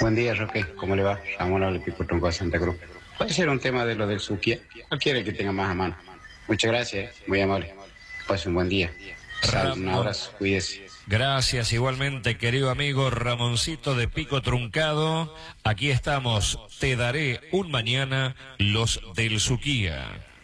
Buen día, Roque. ¿Cómo le va? Ramón habla de Pico Tronco de Santa Cruz. Puede ser un tema de lo del Suquía. Cualquiera que tenga más a mano. Muchas gracias, muy amable. Pase un buen día. Un Ramón. abrazo, cuídese. Gracias igualmente, querido amigo Ramoncito de Pico Truncado. Aquí estamos, te daré un mañana, los del Suquía.